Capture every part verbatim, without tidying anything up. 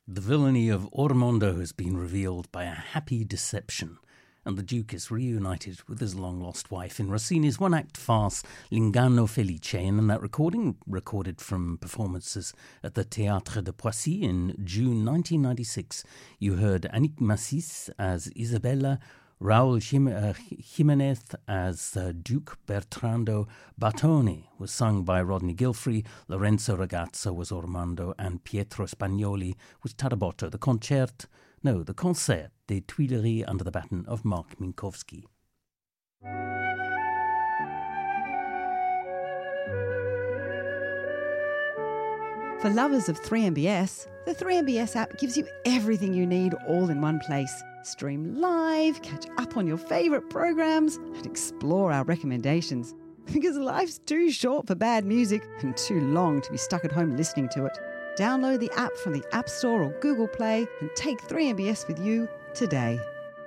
The villainy of Ormondo has been revealed by a happy deception, and the Duke is reunited with his long-lost wife in Rossini's one-act farce L'Inganno Felice, and in that recording, recorded from performances at the Théâtre de Poissy in June nineteen ninety-six, you heard Annick Massis as Isabella, Raul Jimenez as uh, Duke Bertrando, Batone was sung by Rodney Gilfrey, Lorenzo Ragazzo was Ormondo, and Pietro Spagnoli was Tarabotto. The concert, no, the Concert des Tuileries under the baton of Mark Minkowski. For lovers of three M B S, the three M B S app gives you everything you need all in one place. Stream live, catch up on your favourite programs, and explore our recommendations. Because life's too short for bad music and too long to be stuck at home listening to it. Download the app from the App Store or Google Play and take three M B S with you today.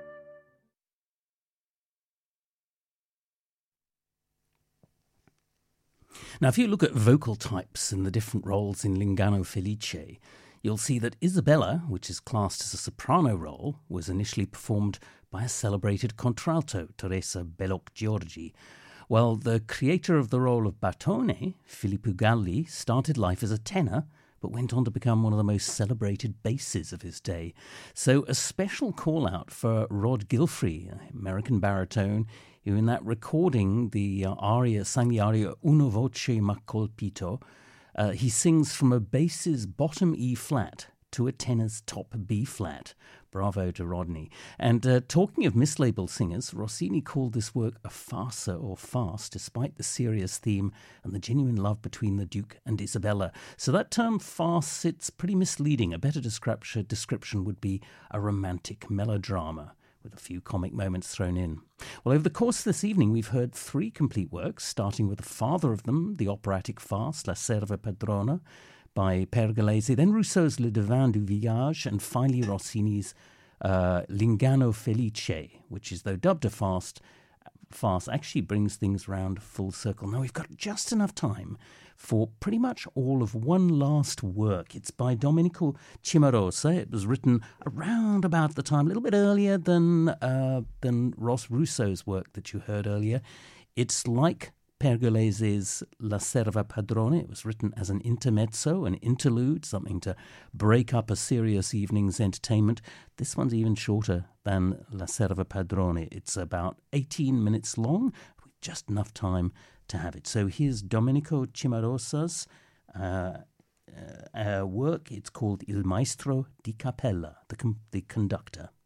Now, if you look at vocal types and the different roles in L'Inganno Felice, you'll see that Isabella, which is classed as a soprano role, was initially performed by a celebrated contralto, Teresa Belloc-Giorgi, while the creator of the role of Batone, Filippo Galli, started life as a tenor, but went on to become one of the most celebrated basses of his day. So a special call-out for Rod Gilfrey, an American baritone, who in that recording, the uh, aria, sang the aria Una voce m'ha colpito. Uh, he sings from a bass's bottom E flat to a tenor's top B flat. Bravo to Rodney. And uh, talking of mislabeled singers, Rossini called this work a farsa or farce, despite the serious theme and the genuine love between the Duke and Isabella. So that term farce, it's pretty misleading. A better description, description would be a romantic melodrama, with a few comic moments thrown in. Well, over the course of this evening, we've heard three complete works, starting with the father of them, the operatic farce, La Serva Padrona, by Pergolesi, then Rousseau's Le Devin du Village, and finally Rossini's uh, L'Inganno Felice, which is, though dubbed a farce, farce, actually brings things round full circle. Now, we've got just enough time for pretty much all of one last work. It's by Domenico Cimarosa. It was written around about the time, a little bit earlier than uh, than Ross Rousseau's work that you heard earlier. It's like Pergolesi's La Serva Padrone. It was written as an intermezzo, an interlude, something to break up a serious evening's entertainment. This one's even shorter than La Serva Padrone. It's about eighteen minutes long, with just enough time to have it. So here's Domenico Cimarosa's uh, uh, uh, work. It's called Il Maestro di Capella, the, com- the conductor.